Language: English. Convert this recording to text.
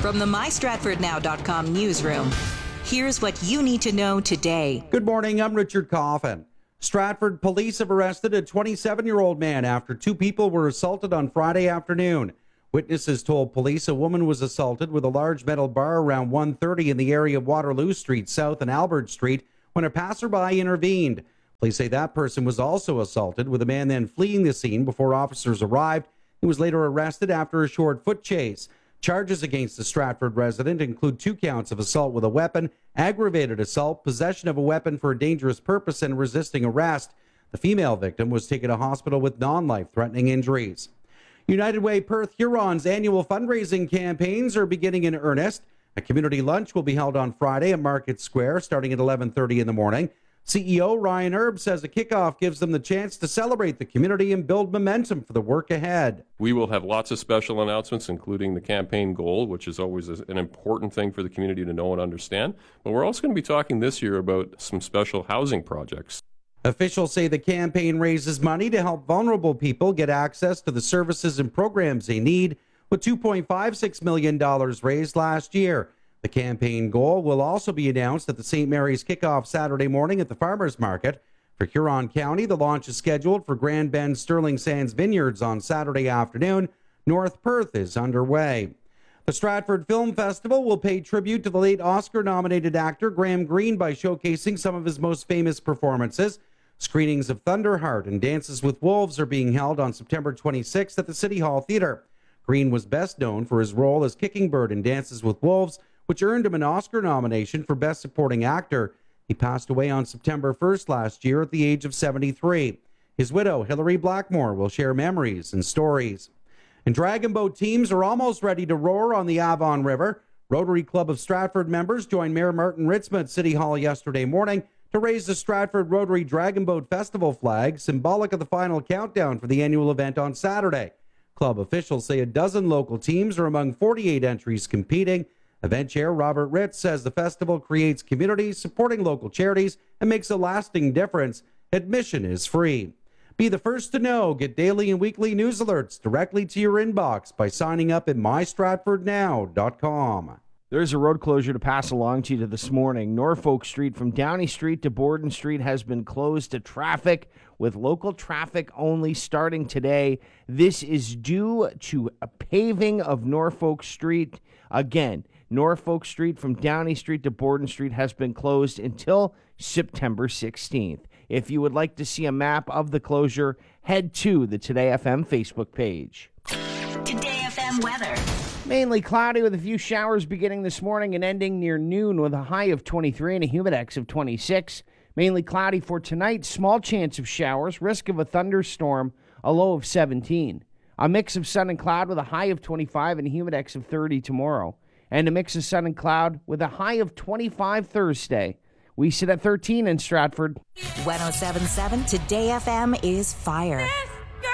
From the MyStratfordNow.com newsroom, here's what you need to know today. Good morning, I'm Richard Coffin. Stratford police have arrested a 27-year-old man after two people were assaulted on Friday afternoon. Witnesses told police a woman was assaulted with a large metal bar around 1:30 in the area of Waterloo Street South and Albert Street when a passerby intervened. Police say that person was also assaulted, with a man then fleeing the scene before officers arrived. He was later arrested after a short foot chase. Charges against the Stratford resident include 2 counts of assault with a weapon, aggravated assault, possession of a weapon for a dangerous purpose, and resisting arrest. The female victim was taken to hospital with non-life-threatening injuries. United Way Perth Huron's annual fundraising campaigns are beginning in earnest. A community lunch will be held on Friday at Market Square starting at 11:30 in the morning. CEO Ryan Erb says a kickoff gives them the chance to celebrate the community and build momentum for the work ahead. We will have lots of special announcements, including the campaign goal, which is always an important thing for the community to know and understand. But we're also going to be talking this year about some special housing projects. Officials say the campaign raises money to help vulnerable people get access to the services and programs they need, with $2.56 million raised last year. The campaign goal will also be announced at the St. Mary's kickoff Saturday morning at the Farmers Market. For Huron County, the launch is scheduled for Grand Bend Sterling Sands Vineyards on Saturday afternoon. North Perth is underway. The Stratford Film Festival will pay tribute to the late Oscar-nominated actor Graham Greene by showcasing some of his most famous performances. Screenings of Thunderheart and Dances with Wolves are being held on September 26th at the City Hall Theatre. Greene was best known for his role as Kicking Bird in Dances with Wolves, which earned him an Oscar nomination for Best Supporting Actor. He passed away on September 1st last year at the age of 73. His widow, Hilary Blackmore, will share memories and stories. And Dragon Boat teams are almost ready to roar on the Avon River. Rotary Club of Stratford members joined Mayor Martin Ritzma at City Hall yesterday morning to raise the Stratford Rotary Dragon Boat Festival flag, symbolic of the final countdown for the annual event on Saturday. Club officials say a dozen local teams are among 48 entries competing. Event chair Robert Ritz says the festival creates communities, supporting local charities, and makes a lasting difference. Admission is free. Be the first to know. Get daily and weekly news alerts directly to your inbox by signing up at mystratfordnow.com. There's a road closure to pass along to you this morning. Norfolk Street from Downey Street to Borden Street has been closed to traffic, with local traffic only starting today. This is due to a paving of Norfolk Street. Again, Norfolk Street from Downey Street to Borden Street has been closed until September 16th. If you would like to see a map of the closure, head to the Today FM Facebook page. Today FM weather. Mainly cloudy with a few showers beginning this morning and ending near noon with a high of 23 and a humidex of 26. Mainly cloudy for tonight, small chance of showers, risk of a thunderstorm, a low of 17. A mix of sun and cloud with a high of 25 and a humidex of 30 tomorrow. And a mix of sun and cloud with a high of 25 Thursday. We sit at 13 in Stratford. 107.7 Today FM is fire.